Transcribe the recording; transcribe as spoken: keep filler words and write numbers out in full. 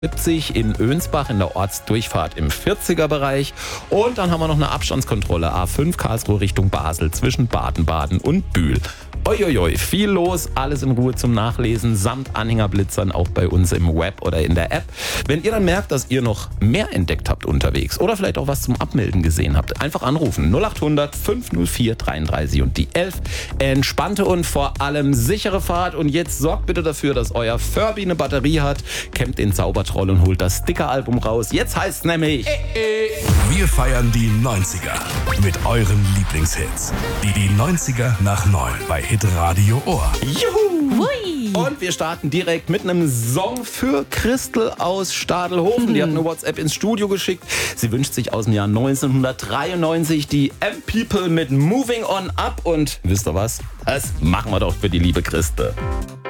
siebzig in Önsbach in der Ortsdurchfahrt im vierziger-Bereich. Und dann haben wir noch eine Abstandskontrolle A fünf Karlsruhe Richtung Basel zwischen Baden-Baden und Bühl. Uiuiui, viel los, alles in Ruhe zum Nachlesen, samt Anhängerblitzern auch bei uns im Web oder in der App. Wenn ihr dann merkt, dass ihr noch mehr entdeckt habt unterwegs oder vielleicht auch was zum Abmelden gesehen habt, einfach anrufen null acht hundert fünf null vier dreiunddreißig und die elf. Entspannte und vor allem sichere Fahrt und jetzt sorgt bitte dafür, dass euer Furby eine Batterie hat, kämmt den Zaubertroll und holt das Sticker-Album raus. Jetzt heißt es nämlich... Wir feiern die neunziger mit euren Lieblingshits. Die, die neunziger nach neun bei Hitradio Ohr. Juhu! Und wir starten direkt mit einem Song für Christel aus Stadelhofen. Die hat eine WhatsApp ins Studio geschickt. Sie wünscht sich aus dem Jahr neunzehnhundertdreiundneunzig die M-People mit Moving On Up. Und wisst ihr was? Das machen wir doch für die liebe Christel.